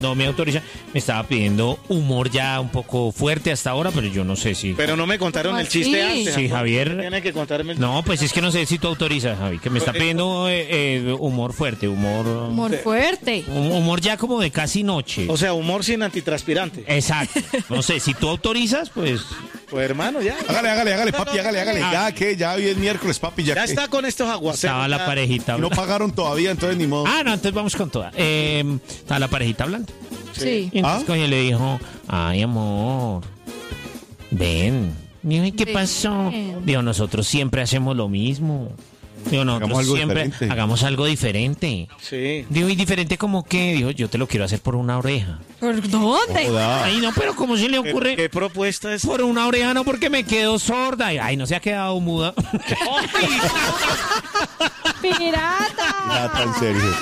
No me autoriza, me estaba pidiendo humor ya un poco fuerte hasta ahora, pero yo no sé si... Pero no me contaron el chiste antes. Sí, Javier... Tiene que contarme el... No, pues es que no sé si tú autorizas, Javi, que me está pidiendo humor fuerte, Humor fuerte. humor ya como de casi noche. O sea, humor sin antitranspirante. Exacto. No sé, si tú autorizas, pues... Pues hermano, ya. Hágale, papi, hágale. Ya hoy es miércoles, papi, Ya está con estos aguaceros. Estaba la parejita No hablando. pagaron todavía, entonces ni modo. Ah, no, entonces vamos con toda. Estaba la parejita hablando. Sí. Y entonces coño, le dijo, ay, amor, ven. Dijo, ¿y qué Ven. pasó? Dijo, nosotros siempre hacemos lo mismo. Dijo, nosotros Hagamos algo siempre diferente. hagamos algo diferente. Sí. Dijo, ¿y diferente como qué? Dijo, yo te lo quiero hacer por una oreja. ¿Por dónde? Joda. Ay, no, pero ¿cómo se le ocurre? ¿Qué propuesta es? Por una oreja, no, porque me quedo sorda. Ay, no se ha quedado muda. ¡Pirata! Ya tan serio.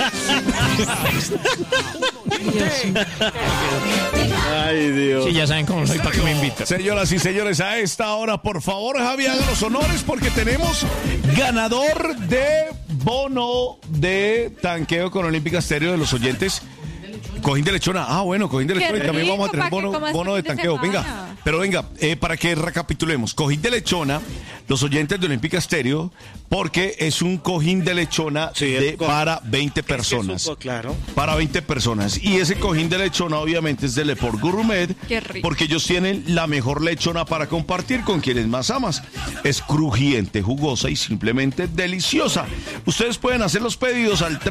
Ay, Dios. Sí, ya saben cómo soy, ¿para qué me invitan? Señoras y señores, a esta hora, por favor, Javi, haga los honores porque tenemos ganador de bono de tanqueo con Olímpica Estéreo de los oyentes. Cojín de lechona. Ah, bueno, cojín de Qué lechona. Y también rico, vamos a tener ¿pa' qué comas bono de fin de tanqueo. semana? Venga, pero venga, para que recapitulemos. Cojín de lechona, los oyentes de Olímpica Estéreo, porque es un cojín de lechona Sí, para 20 personas. Claro. Para 20 personas. Y ese cojín de lechona obviamente es de Leport Gourmet. Qué rico. Porque ellos tienen la mejor lechona para compartir con quienes más amas. Es crujiente, jugosa y simplemente deliciosa. Ustedes pueden hacer los pedidos al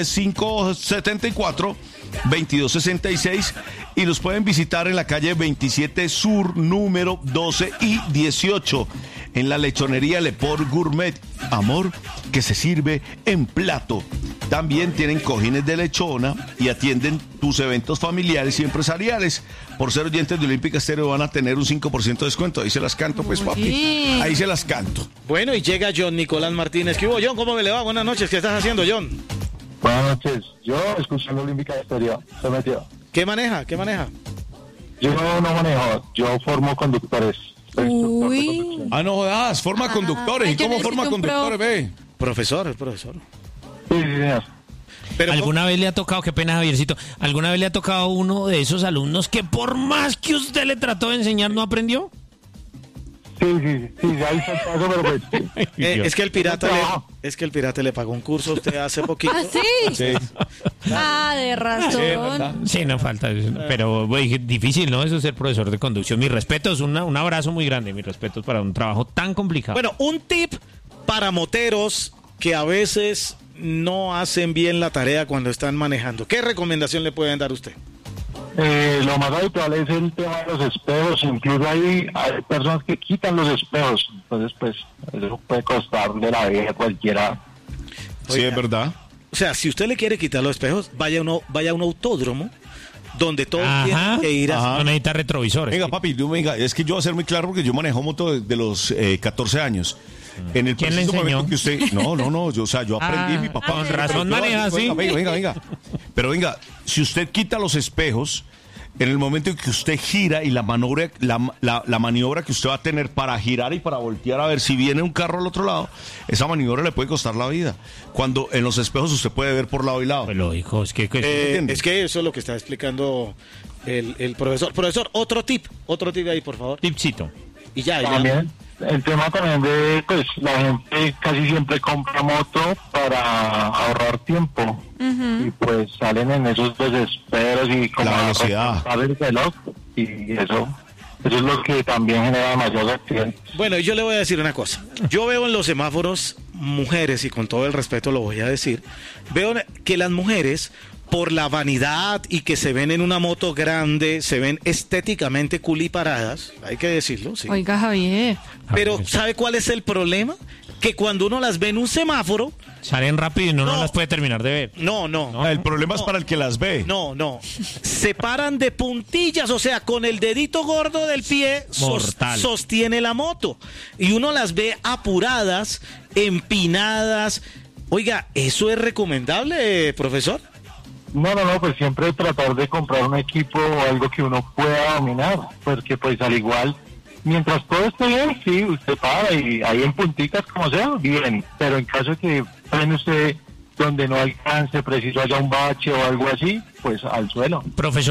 310-574-2266 y los pueden visitar en la calle 27 Sur, número 12 y 18. En la lechonería Leport Gourmet. Amor que se sirve en plato. También tienen cojines de lechona y atienden tus eventos familiares y empresariales. Por ser oyentes de Olímpica Estéreo van a tener un 5% de descuento. Ahí se las canto, pues, papi. Bien. Ahí se las canto. Bueno, y llega John Nicolás Martínez. ¿Qué hubo, John? ¿Cómo me le va? Buenas noches. ¿Qué estás haciendo, John? Buenas noches. Yo escuchando Olímpica Estéreo. Se metió. ¿Qué maneja? ¿Qué maneja? Yo no manejo. Yo formo conductores. Soy instructor de Uy. conducción. Ah, no jodas, forma conductores. ay, ¿Y yo cómo forma necesito un conductores, pro. ve? Profesor. Sí, señor. Pero ¿Alguna vez le ha tocado, qué pena Javiercito, alguna vez le ha tocado a uno de esos alumnos que por más que usted le trató de enseñar no aprendió? Sí, ahí está el paso, pero pues... es que el pirata No. le pagó un curso a usted hace poquito. ¿Ah, sí? Sí. Ah, de razón. Sí, no falta, pero güey, difícil, ¿no? Eso es ser profesor de conducción. Mis respetos, un abrazo muy grande, mis respetos para un trabajo tan complicado. Bueno, un tip para moteros que a veces no hacen bien la tarea cuando están manejando. ¿Qué recomendación le pueden dar usted? Lo más habitual es el tema de los espejos. Incluso hay personas que quitan los espejos. Entonces, pues, eso puede costar de la vida a cualquiera. Sí, es verdad. O sea, si usted le quiere quitar los espejos, vaya a un autódromo donde todos tienen que ir a... No necesita retrovisores. Venga, papi, venga, es que yo voy a ser muy claro porque yo manejo moto desde los 14 años. En el ¿Quién le preciso enseñó? momento que usted... No, yo aprendí, mi papá. con razón Pero, maneja así. Venga. Pero venga, si usted quita los espejos, en el momento en que usted gira y la maniobra que usted va a tener para girar y para voltear a ver si viene un carro al otro lado, esa maniobra le puede costar la vida. Cuando en los espejos usted puede ver por lado y lado. Pues lógico, es que... es que eso es lo que está explicando el profesor. Profesor, otro tip ahí, por favor. Tipcito. Y ya. También el tema también de, pues, la gente casi siempre compra moto para ahorrar tiempo. Y pues salen en esos desesperos y como La velocidad. a el reloj, y eso es lo que también genera mayores accidentes. Bueno, y yo le voy a decir una cosa. Yo veo en los semáforos mujeres, y con todo el respeto lo voy a decir, veo que las mujeres, por la vanidad y que se ven en una moto grande, se ven estéticamente culiparadas, hay que decirlo, sí. Oiga, Javier. Pero, ¿sabe cuál es el problema? Que cuando uno las ve en un semáforo... Salen rápido y no No. las puede terminar de ver. No. El problema es para el que las ve. No. Se paran de puntillas, o sea, con el dedito gordo del pie Mortal. sostiene la moto. Y uno las ve apuradas, empinadas. Oiga, ¿eso es recomendable, profesor? No, pues siempre tratar de comprar un equipo o algo que uno pueda dominar, porque pues al igual, mientras todo esté bien, sí, usted para y ahí en puntitas como sea, bien, pero en caso de que frene usted donde no alcance, preciso haya un bache o algo así, pues al suelo. Profesor.